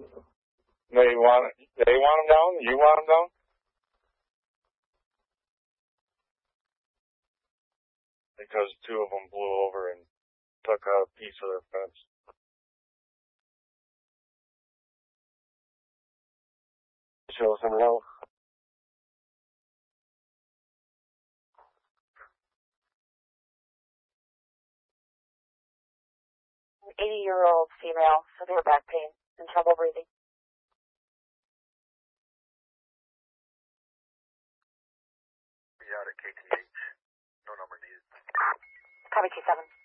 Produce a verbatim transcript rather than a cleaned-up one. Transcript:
They want they want them down. You want them down? Because two of them blew over and took out a piece of their fence. Show some help. An eighty-year-old female, severe back pain and trouble breathing. We out at K T H. No number needed. Copy T seven.